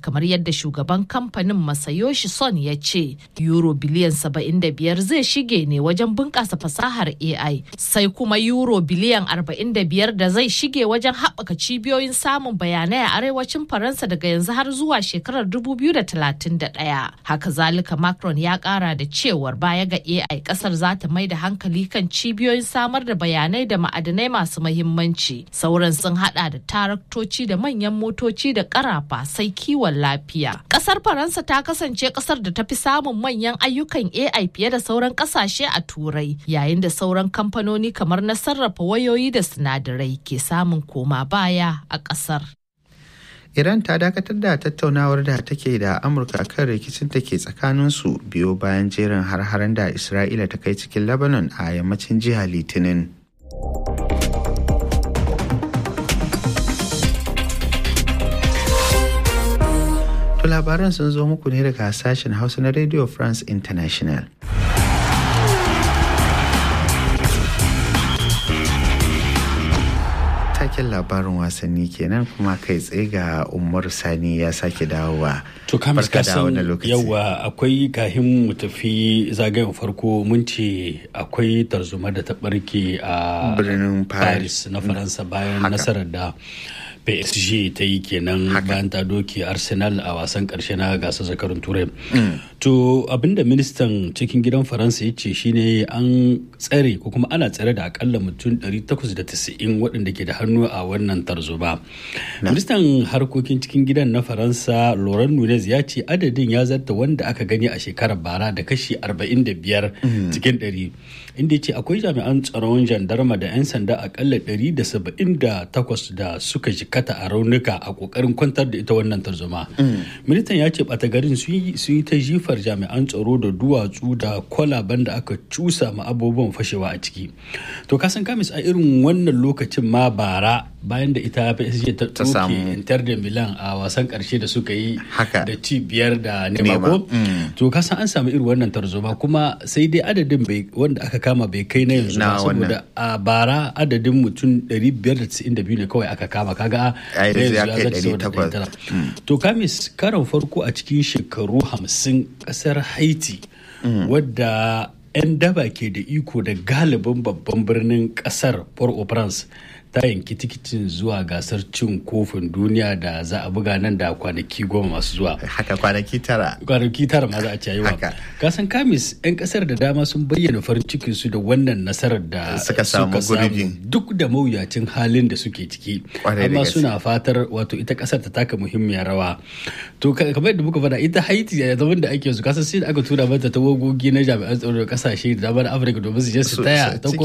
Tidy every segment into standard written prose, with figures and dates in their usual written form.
kamar yadda shugaban kamfanin Masayoshi Son ya ce euro biliyan 75 zai shige ne wajen bunƙasa fasahar AI, sai kuma euro biliyan 45 da zai shige wajen haɓaka cibiyoyin samun bayanai a arewacin Faransa daga yanzu har zuwa shekarar 2031. Haka zalika Macron ya ƙara da cewar baya ga AI ƙasar za ta mai da hankali kan cibiyoyin samar da bayanai da ma'adanai masu mahimmanci. Sauran sun hada da taraktoci da manyan motoci da ƙarafa sai kiwon lafiya. Ƙasar Faransa ta kasance ƙasar da ta fi samun manyan ayyukan AI fiye da sauran ƙasashe a Turai, yayin da sauran kamfanoni kamar na sarrafa wayoyi da sinadarai ke samun koma baya a ƙasar. Iran ta dakatar da tattaunawar da take da Amurka kan rikicin da ke tsakaninsu biyo bayan jerin har-haren da Isra'ila ta kai cikin Lebanon a yammacin jiya Litinin. To labaran sun zo muku ne daga sashen Hausa na Radio France International. Taken labarin wasanni kenan kuma kai tsaye ga Umar Sani ya sake dawowa. To kamis kasan yawa akwai kahin mu tafi zagayen farko mun ce akwai tarzoma da ta barke a birnin Paris na Faransa bayan nasarar da PSG ta yi kenan bayan ta doke Arsenal a wasan karshe na gasar zakarun Turai. To abinda ministan cikin gidan Faransa ya ce shine an tsare ko kuma ana tsare da akalla mutum 890 waɗanda ke da hannu a wannan tarzoma. Ministan harkokin cikin gidan na Faransa Laurent Nunez ya ce adadin ya zarta wanda aka gani a shekarar bara da kashi 45 cikin 100, inda ya ce akwai jami'an tsaron jandarma da 'yan sanda akalla 178 da suka jikata a raunuka a kokarin kwantar da ita wannan tarzoma. Ministan ya ce ɓata garin sun yi ta jifar jami'an tsaro da duwatsu da kwalaban da aka cusa ma abubuwan fashewa a ciki. To kasan kamis a irin wannan lokacin ma bara bayan da ita PSG ta tsoke Inter da Milan a wasan karshe da suka yi da ci 5 da Nemako. To kasan an samu irin wannan tarzoma kuma sai dai adadin wanda aka kama bai kai na yanzu ba, saboda a bara adadin mutum 592 ne kawai aka kama, kaga yanzu ya kai 800. To kamis karon farko a cikin shekaru 50 kasar Haiti wadda 'yan daba ke da iko da galibin babban birnin kasar Port-au-Prince ta yanki tikitin zuwa gasar cin kofin duniya da za a buga nan da kwanaki 10 masu zuwa. Haka kwanaki 9 ma za a ci yawa. Kasan kamis 'yan kasar da dama sun bayyana farin cikin su da wannan nasarar da suka samu duk da mawuyacin halin da suke ciki, amma suna fatar wato ita kasar ta taka muhimmiyar rawa. To kamar yadda muka faɗa ita Haiti a zaman da ake yanzu kasan sai da aka tura mata tawagogi na jami'an tsaro da kasashe da damar Afirka domin su je su taya ta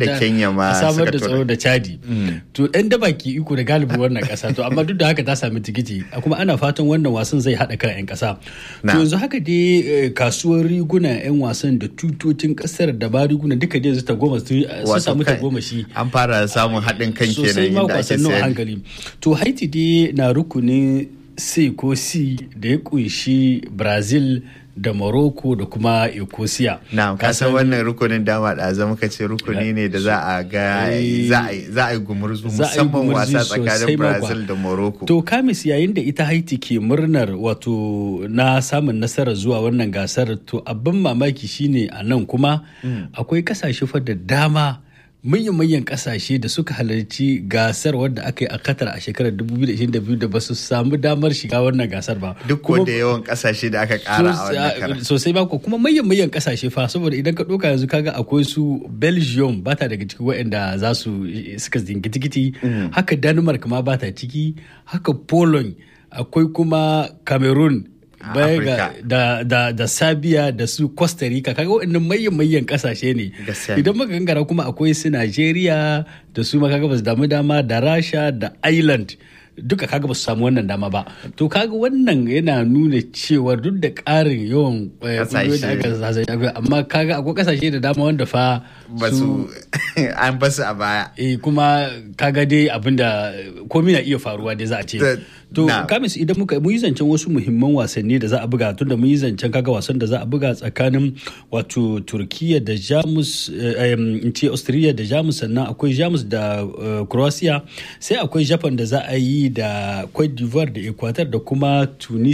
samar da tsaro da Chadi. To ɗan daba ke iko da galibin wannan ƙasa, to amma duk da haka ta sami tikiti kuma ana fatan wannan wasan zai haɗa kan 'yan ƙasa. To yanzu haka dai kasuwar riguna 'yan wasan da tutocin ƙasar da ba riguna duka dai ta goma su samu ta goma shi. An fara samun haɗin kan kenan inda ake sayar. Hankali. To Haiti dai na rukunin C ko C da ya kunshi Brazil da Morocco da kuma Ecosia. Na kasan wannan rukunin dama da zama ka ce rukuni ne da za a ga za a yi gumurzu musamman wasa tsakanin Brazil da Morocco. To kamis yayin da ita Haiti ke murnar wato na samun nasarar zuwa wannan gasar, to abin mamaki shine a nan kuma akwai kasashe fa da dama manyan kasashe da suka halarci gasar wadda aka yi a Qatar a shekarar 2022 da ba su samu damar shiga wannan gasar ba. Duk wanda yawan kasashe da aka kara a wannan karar. Sosai ba ko kuma manyan kasashe fa, saboda idan ka ɗauka yanzu kaga akwai su Belgium ba ta daga cikin waɗanda za su suka zingi tikiti, haka Denmark ma ba ta ciki, haka Poland, akwai kuma Cameroon, baya da Serbia da su Costa Rica, kaga waɗannan manyan kasashe ne. Idan muka gangara kuma akwai su Nigeria da su ma kaga ba su damu dama, da Rasha da Ireland duka kaga ba su samu wannan dama ba. To kaga wannan yana nuna cewa duk da ƙarin yawan kasashe amma kaga akwai kasashe da dama wanda fa su an basu a baya. Kuma kaga dai abinda komai na iya faruwa dai za a ce. To kamis idan mu yi zancen wasu muhimman wasanni da za a buga, tunda mu yi zancen kaga wasan da za a buga tsakanin wato Turkiya da Jamus, in ce Austria da Jamus, sannan akwai Jamus da Croatia, sai akwai Japan da za a yi da Cote d'Ivoire da Equator da kuma Tunisia